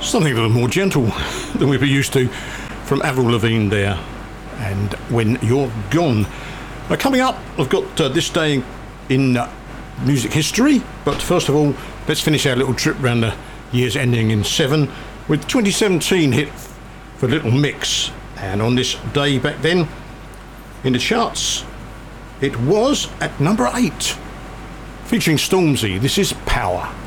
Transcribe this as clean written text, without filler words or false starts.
Something a little more gentle than we were used to from Avril Lavigne there, and When You're Gone. Now, coming up, I've got this day in music history, but first of all, let's finish our little trip around the years ending in 7 with 2017 hit for Little Mix. And on this day back then, in the charts, it was at number 8, featuring Stormzy. This is Power.